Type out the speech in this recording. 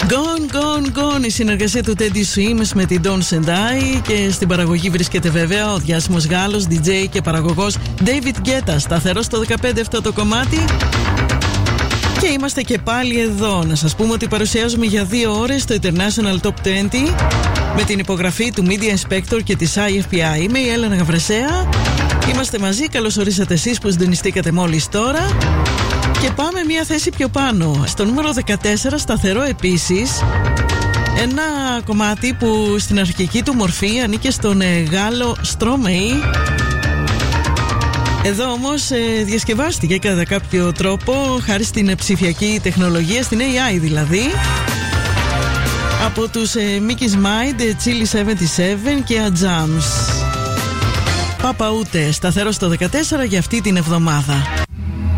Gone, η συνεργασία του Teddy Swims με την Don't and I, και στην παραγωγή βρίσκεται βέβαια ο διάσημος Γάλλος DJ και παραγωγός David Guetta. Σταθερό στο 15 αυτό το κομμάτι. Και είμαστε και πάλι εδώ. Να σας πούμε ότι παρουσιάζουμε για 2 ώρες το International Top 20 με την υπογραφή του Media Inspector και της IFPI. Είμαι η Έλενα Γαβρεσέα. Είμαστε μαζί. Καλώς ορίσατε εσείς που συντονιστήκατε μόλις τώρα. Και πάμε μια θέση πιο πάνω. Στο νούμερο 14, σταθερό επίσης. Ένα κομμάτι που στην αρχική του μορφή ανήκε στον Γάλλο Stromae. Εδώ όμως διασκευάστηκε κατά κάποιο τρόπο χάρη στην ψηφιακή τεχνολογία, στην AI δηλαδή, από τους Mickey's Mind, Chili 77 και Ajams. Πάπα ούτε, σταθερό στο 14 για αυτή την εβδομάδα.